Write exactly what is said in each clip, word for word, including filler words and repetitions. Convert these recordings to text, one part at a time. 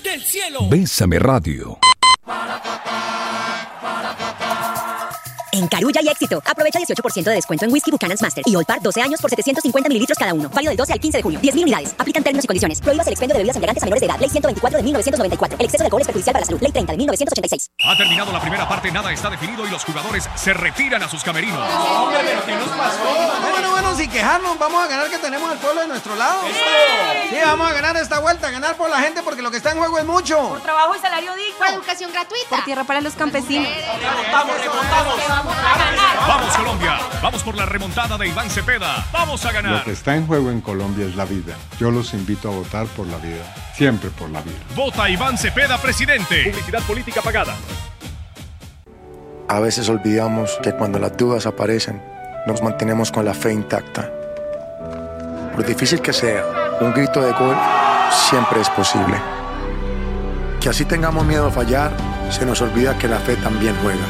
del cielo. Bésame Radio. En Carulla hay éxito. Aprovecha dieciocho por ciento de descuento en Whisky Buchanan's Master y Old Parr doce años por setecientos cincuenta mililitros cada uno. Válido del doce al quince de junio. diez mil unidades. Aplican términos y condiciones. Prohíbas el expendio de bebidas embriagantes a menores de edad. Ley ciento veinticuatro de mil novecientos noventa y cuatro. El exceso de alcohol es perjudicial para la salud. Ley treinta de mil novecientos ochenta y seis. Ha terminado la primera parte, nada está definido y los jugadores se retiran a sus camerinos. No, hombre, pero ¿qué nos pasó? No, bueno, bueno, sin quejarnos, vamos a ganar, que tenemos al pueblo de nuestro lado. ¡Eso! Sí, vamos a ganar esta vuelta, ganar por la gente, porque lo que está en juego es mucho. Por trabajo y salario digno. Por educación gratuita. Por tierra para los campesinos. Remontamos, remontamos. Vamos a ganar. Vamos Colombia, vamos por la remontada de Iván Cepeda. Vamos a ganar. Lo que está en juego en Colombia es la vida. Yo los invito a votar por la vida. Siempre por la vida. Vota Iván Cepeda, presidente. Publicidad política pagada. A veces olvidamos que cuando las dudas aparecen, nos mantenemos con la fe intacta. Por difícil que sea, un grito de gol siempre es posible. Que así tengamos miedo a fallar, se nos olvida que la fe también juega.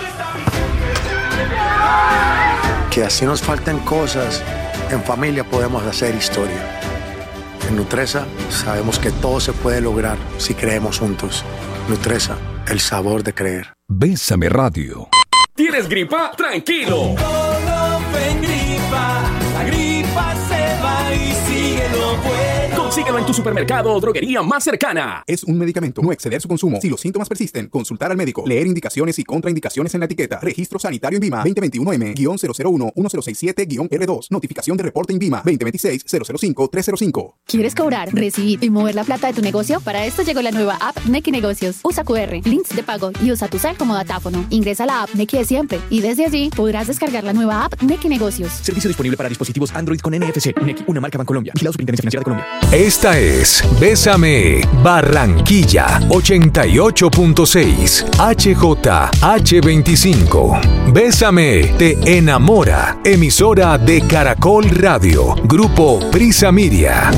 Que así nos falten cosas, en familia podemos hacer historia. En Nutresa sabemos que todo se puede lograr si creemos juntos. Nutresa, el sabor de creer. Bésame Radio. ¿Tienes gripa? ¡Tranquilo! Colofen gripa. La gripa se va y sigue lo bueno. Consíguelo en tu supermercado o droguería más cercana. Es un medicamento. No exceder su consumo. Si los síntomas persisten, consultar al médico. Leer indicaciones y contraindicaciones en la etiqueta. Registro sanitario INVIMA veinte veintiuno M cero cero uno uno cero seis siete R dos. Notificación de reporte INVIMA veinte veintiséis cero cero cinco tres cero cinco. ¿Quieres cobrar, recibir y mover la plata de tu negocio? Para esto llegó la nueva app Nequi Negocios. Usa Q R, links de pago y usa tu cel como datáfono. Ingresa a la app Nequi de siempre y desde allí podrás descargar la nueva app Nequi Negocios. Servicio disponible para dispositivos Android con N F C. Nequi, una marca Bancolombia. Vigilado Superintendencia Financiera de Colombia. Esta es Bésame Barranquilla ochenta y ocho punto seis H J H veinticinco. Bésame te enamora. Emisora de Caracol Radio. Grupo Prisa Media.